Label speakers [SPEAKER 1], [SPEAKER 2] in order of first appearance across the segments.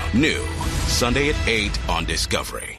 [SPEAKER 1] New Sunday at 8 on Discovery.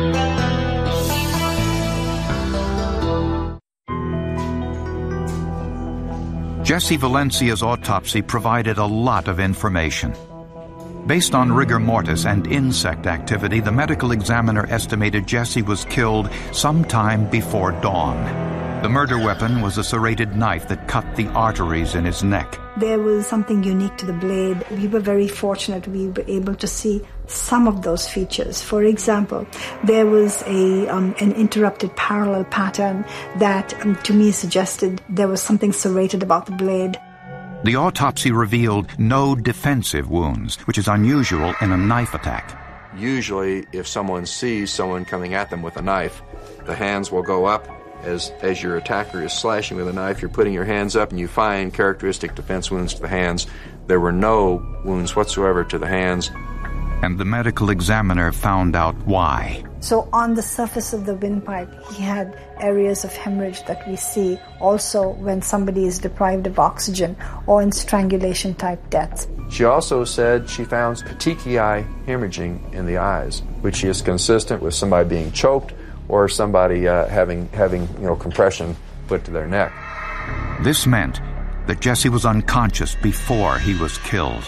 [SPEAKER 2] Jesse Valencia's autopsy provided a lot of information. Based on rigor mortis and insect activity, the medical examiner estimated Jesse was killed sometime before dawn. The murder weapon was a serrated knife that cut the arteries in his neck.
[SPEAKER 3] There was something unique to the blade. We were very fortunate we were able to see some of those features. For example, there was an interrupted parallel pattern that to me suggested there was something serrated about the blade.
[SPEAKER 2] The autopsy revealed no defensive wounds, which is unusual in a knife attack.
[SPEAKER 4] Usually, if someone sees someone coming at them with a knife, the hands will go up. As your attacker is slashing with a knife, you're putting your hands up and you find characteristic defense wounds to the hands. There were no wounds whatsoever to the hands.
[SPEAKER 2] And the medical examiner found out why.
[SPEAKER 3] So on the surface of the windpipe, he had areas of hemorrhage that we see also when somebody is deprived of oxygen or in strangulation-type deaths.
[SPEAKER 4] She also said she found petechiae hemorrhaging in the eyes, which is consistent with somebody being choked or somebody having compression put to their neck.
[SPEAKER 2] This meant that Jesse was unconscious before he was killed.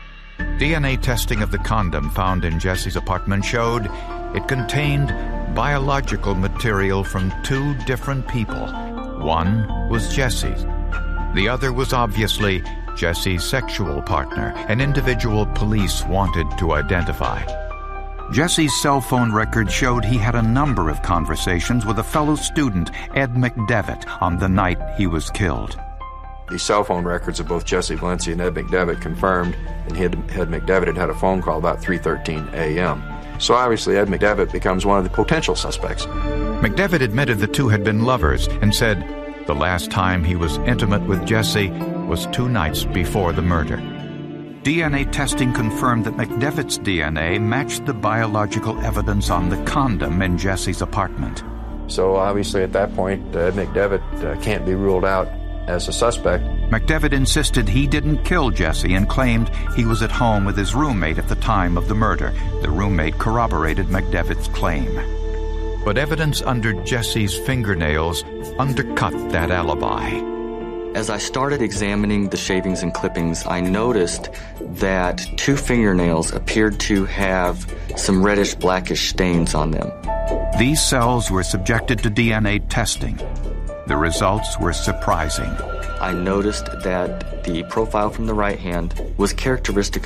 [SPEAKER 2] DNA testing of the condom found in Jesse's apartment showed it contained biological material from two different people. One was Jesse's. The other was obviously Jesse's sexual partner, an individual police wanted to identify. Jesse's cell phone record showed he had a number of conversations with a fellow student, Ed McDevitt, on the night he was killed.
[SPEAKER 4] The cell phone records of both Jesse Valencia and Ed McDevitt confirmed, and Ed McDevitt had a phone call about 3:13 a.m. So obviously Ed McDevitt becomes one of the potential suspects.
[SPEAKER 2] McDevitt admitted the two had been lovers and said the last time he was intimate with Jesse was 2 nights before the murder. DNA testing confirmed that McDevitt's DNA matched the biological evidence on the condom in Jesse's apartment.
[SPEAKER 4] So obviously at that point, Ed McDevitt can't be ruled out as a suspect.
[SPEAKER 2] McDevitt insisted he didn't kill Jesse and claimed he was at home with his roommate at the time of the murder. The roommate corroborated McDevitt's claim. But evidence under Jesse's fingernails undercut that alibi.
[SPEAKER 5] As I started examining the shavings and clippings, I noticed that 2 fingernails appeared to have some reddish blackish stains on them.
[SPEAKER 2] These cells were subjected to DNA testing. The results were surprising.
[SPEAKER 5] I noticed that the profile from the right hand was characteristic